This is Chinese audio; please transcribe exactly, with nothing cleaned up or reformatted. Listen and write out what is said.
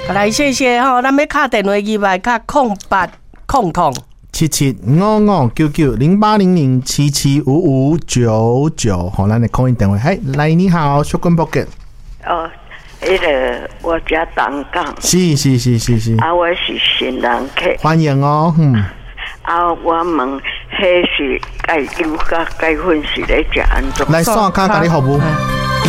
来，谢谢吼，咱要打电话去来卡空八空空七七五五九九零八零零七七五五九九，好，咱来空音电话。嘿，来，你好，小棍 pocket。 哦，迄个我家东港。 是是是是是。 啊，我是新人客。 欢迎哦，嗯。 啊，我问，迄是解忧甲解婚是咧食安怎？ 来，刷卡，甲你服务。